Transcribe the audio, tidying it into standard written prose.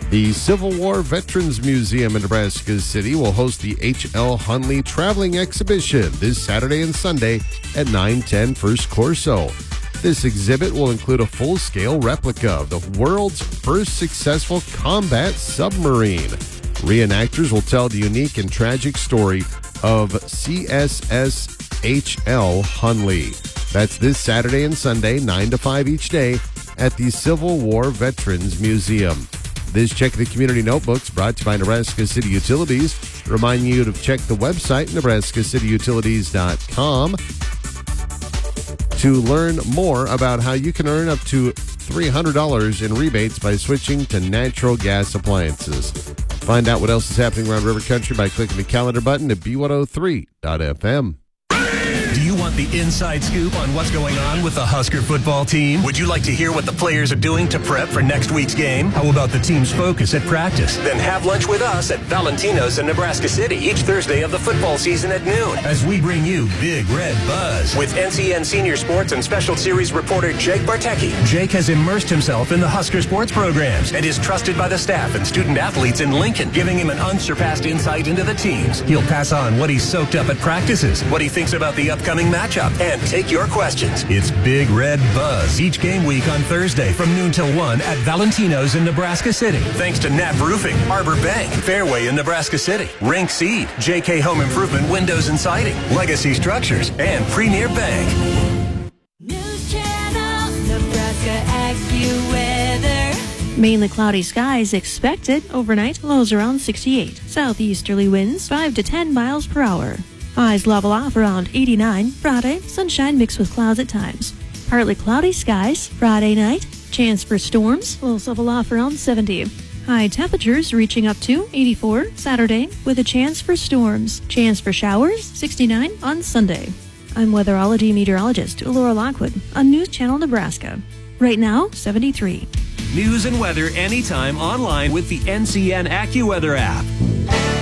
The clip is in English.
The Civil War Veterans Museum in Nebraska City will host the H.L. Hunley Traveling Exhibition this Saturday and Sunday at 910 First Corso. This exhibit will include a full-scale replica of the world's first successful combat submarine. Reenactors will tell the unique and tragic story of CSS H.L. Hunley. That's this Saturday and Sunday, 9 to 5 each day, at the Civil War Veterans Museum. This Check the Community Notebook's brought to you by Nebraska City Utilities, reminding you to check the website, nebraskacityutilities.com, to learn more about how you can earn up to $300 in rebates by switching to natural gas appliances. Find out what else is happening around River Country by clicking the calendar button at B103.fm. Do you want the inside scoop on what's going on with the Husker football team? Would you like to hear what the players are doing to prep for next week's game? How about the team's focus at practice? Then have lunch with us at Valentino's in Nebraska City each Thursday of the football season at noon as we bring you Big Red Buzz with NCN Senior Sports and Special Series reporter Jake Bartecki. Jake has immersed himself in the Husker sports programs and is trusted by the staff and student athletes in Lincoln, giving him an unsurpassed insight into the teams. He'll pass on what he's soaked up at practices, what he thinks about the upcoming matchup, and take your questions. It's Big Red Buzz each game week on Thursday from noon till 1 at Valentino's in Nebraska City. Thanks to Knapp Roofing, Arbor Bank, Fairway in Nebraska City, Rink Seed, JK Home Improvement Windows and Siding, Legacy Structures, and Premier Bank. News Channel, Nebraska AccuWeather. Mainly cloudy skies expected. Overnight, lows around 68. Southeasterly winds 5 to 10 miles per hour. Highs level off around 89. Friday, sunshine mixed with clouds at times. Partly cloudy skies. Friday night, chance for storms. Lows level off around 70. High temperatures reaching up to 84 Saturday with a chance for storms. Chance for showers, 69 on Sunday. I'm weatherology meteorologist Laura Lockwood on News Channel Nebraska. Right now, 73. News and weather anytime online with the NCN AccuWeather app.